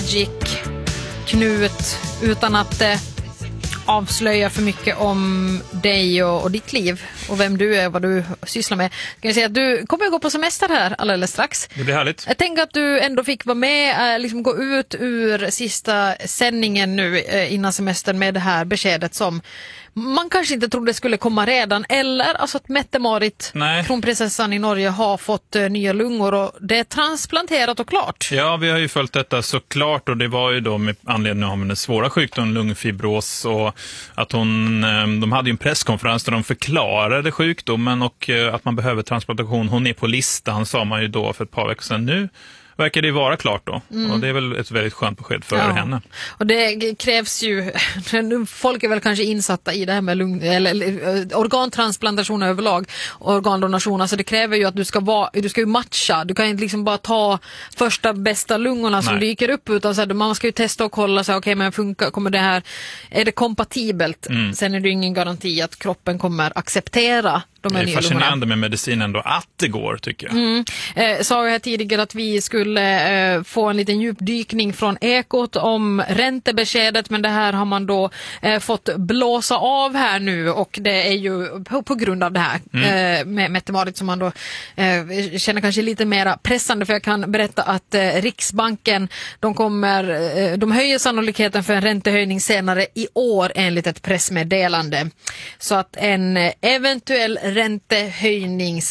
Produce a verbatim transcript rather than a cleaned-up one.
Magic, Knut, utan att eh, avslöja för mycket om dig och, och ditt liv och vem du är, vad du sysslar med. Kan jag säga att du kommer att gå på semester här alldeles strax. Det blir härligt. Jag tänker att du ändå fick vara med, äh, liksom gå ut ur sista sändningen nu äh, innan semestern med det här beskedet som man kanske inte trodde skulle komma redan, eller alltså att Mette-Marit, kronprinsessan i Norge, har fått uh, nya lungor och det är transplanterat och klart. Ja, vi har ju följt detta såklart, och det var ju då med anledning av en svåra sjukdom, lungfibros, och att hon, de hade ju en presskonferens där de förklarade sjukdomen och att man behöver transplantation. Hon är på listan, sa man ju då för ett par veckor sedan. Nu verkar det vara klart då. Mm. Och det är väl ett väldigt skönt besked för ja. henne. Och det krävs ju, folk är väl kanske insatta i det här med lung, eller, eller organtransplantation överlag, organdonation, alltså det kräver ju att du ska vara, du ska ju matcha, du kan inte liksom bara ta första bästa lungorna som Nej. dyker upp, utan så här, man ska ju testa och kolla så här, okej, men funkar, kommer det här, är det kompatibelt? Mm. Sen är det ju ingen garanti att kroppen kommer acceptera de här nya lungorna. Det är fascinerande med medicinen då, att det går, tycker jag. Mm. Eh, sa jag här tidigare att vi skulle eh, få en liten djupdykning från Ekot om räntebeskedet, men det här har man då eh, fått blåsa av här nu, och det är ju på, på grund av det här mm. eh, med Mette-Marit som man då eh, känner kanske lite mer pressande, för jag kan berätta att eh, Riksbanken, de kommer, eh, de höjer sannolikheten för en räntehöjning senare i år enligt ett pressmeddelande. Så att en eventuell räntehöjning